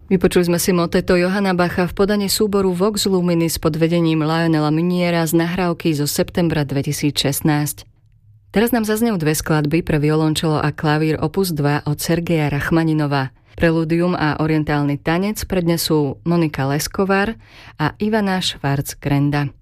Vypočuli sme si moteto Johanna Bacha v podaní súboru Vox Luminis pod vedením Lionela Miniera z nahrávky zo septembra 2016. Teraz nám zaznejú dve skladby pre violončelo a klavír opus 2 od Sergeja Rachmaninova. Preludium a orientálny tanec prednesú Monika Leskovar a Ivana Švarc-Grenda.